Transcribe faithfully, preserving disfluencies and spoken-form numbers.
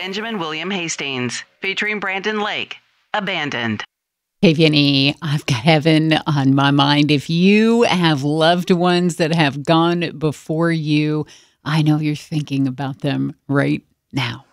Benjamin William Hastings, featuring Brandon Lake, Abandoned. Hey, Vinny, I've got heaven on my mind. If you have loved ones that have gone before you, I know you're thinking about them right now.